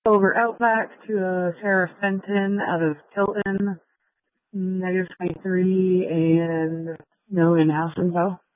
over Outback to a Sheriff Fenton out of Tilton, -23, and no in-house info.